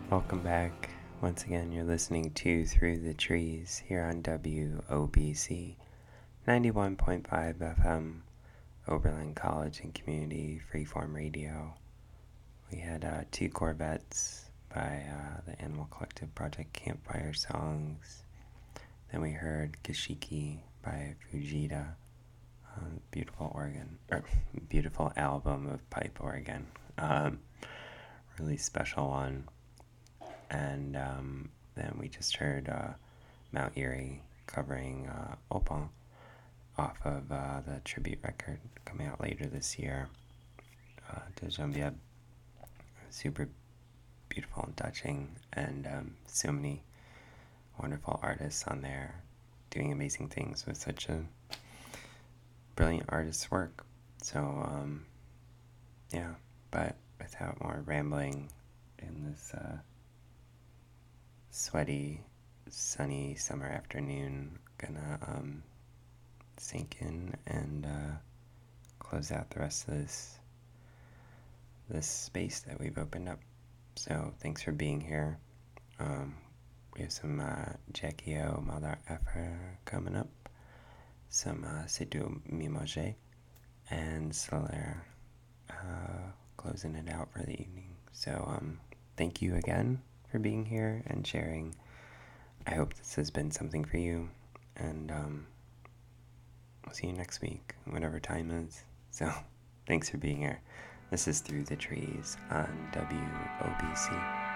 Welcome back. Once again, you're listening to Through the Trees here on WOBC 91.5 FM, Oberlin College and Community Freeform Radio. We had two Corvettes by the Animal Collective Project Campfire Songs. Then we heard Kashiki by Fujita, beautiful beautiful album of pipe organ. Really special one. And then we just heard Mount Erie covering Opal off of the tribute record coming out later this year to Genevieve. Super beautiful and touching, and so many wonderful artists on there doing amazing things with such a brilliant artist's work. So, yeah, but without more rambling in this sweaty, sunny summer afternoon, gonna sink in and close out the rest of this space that we've opened up. So thanks for being here. We have some Jackie O Mother Effer coming up, some Sidhu Mimoje, and Solaire closing it out for the evening. So thank you again for being here and sharing. I hope this has been something for you, and I'll see you next week, whatever time is. So thanks for being here. This is Through the Trees on WOBC.